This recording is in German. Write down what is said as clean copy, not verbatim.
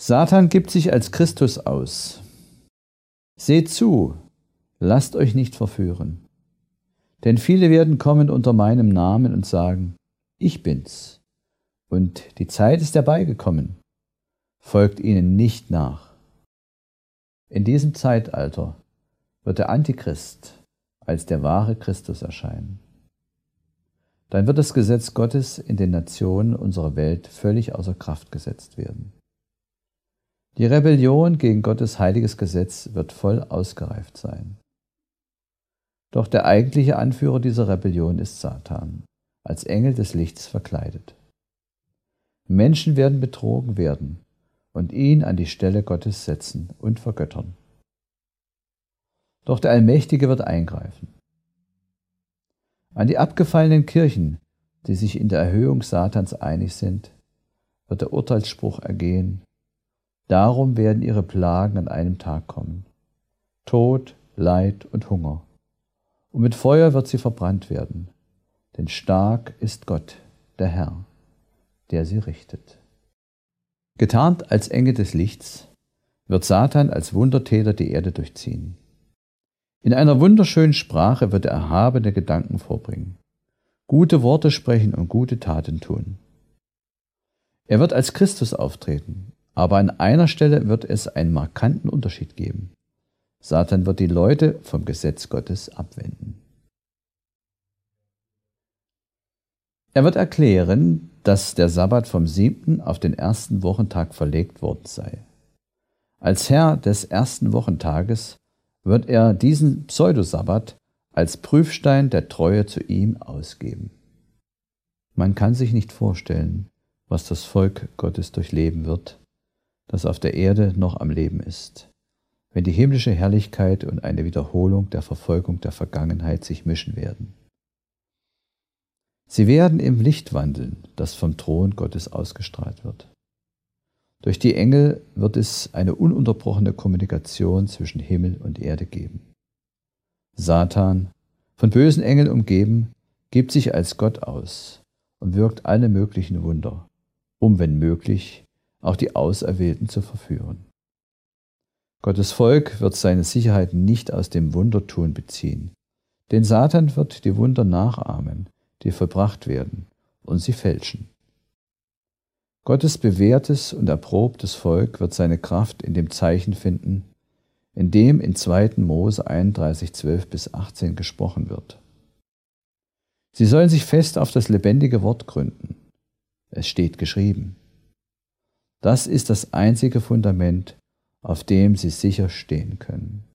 Satan gibt sich als Christus aus. Seht zu, lasst euch nicht verführen. Denn viele werden kommen unter meinem Namen und sagen, ich bin's. Und die Zeit ist herbeigekommen. Folgt ihnen nicht nach. In diesem Zeitalter wird der Antichrist als der wahre Christus erscheinen. Dann wird das Gesetz Gottes in den Nationen unserer Welt völlig außer Kraft gesetzt werden. Die Rebellion gegen Gottes heiliges Gesetz wird voll ausgereift sein. Doch der eigentliche Anführer dieser Rebellion ist Satan, als Engel des Lichts verkleidet. Menschen werden betrogen werden und ihn an die Stelle Gottes setzen und vergöttern. Doch der Allmächtige wird eingreifen. An die abgefallenen Kirchen, die sich in der Erhöhung Satans einig sind, wird der Urteilsspruch ergehen. Darum werden ihre Plagen an einem Tag kommen. Tod, Leid und Hunger. Und mit Feuer wird sie verbrannt werden. Denn stark ist Gott, der Herr, der sie richtet. Getarnt als Engel des Lichts wird Satan als Wundertäter die Erde durchziehen. In einer wunderschönen Sprache wird er erhabene Gedanken vorbringen, gute Worte sprechen und gute Taten tun. Er wird als Christus auftreten, aber an einer Stelle wird es einen markanten Unterschied geben. Satan wird die Leute vom Gesetz Gottes abwenden. Er wird erklären, dass der Sabbat vom 7. auf den 1. Wochentag verlegt worden sei. Als Herr des 1. Wochentages wird er diesen Pseudosabbat als Prüfstein der Treue zu ihm ausgeben. Man kann sich nicht vorstellen, was das Volk Gottes durchleben wird, das auf der Erde noch am Leben ist, wenn die himmlische Herrlichkeit und eine Wiederholung der Verfolgung der Vergangenheit sich mischen werden. Sie werden im Licht wandeln, das vom Thron Gottes ausgestrahlt wird. Durch die Engel wird es eine ununterbrochene Kommunikation zwischen Himmel und Erde geben. Satan, von bösen Engeln umgeben, gibt sich als Gott aus und wirkt alle möglichen Wunder, um, wenn möglich, auch die Auserwählten zu verführen. Gottes Volk wird seine Sicherheit nicht aus dem Wundertun beziehen, denn Satan wird die Wunder nachahmen, die vollbracht werden, und sie fälschen. Gottes bewährtes und erprobtes Volk wird seine Kraft in dem Zeichen finden, in dem in 2. Mose 31, 12-18 gesprochen wird. Sie sollen sich fest auf das lebendige Wort gründen. Es steht geschrieben. Das ist das einzige Fundament, auf dem sie sicher stehen können.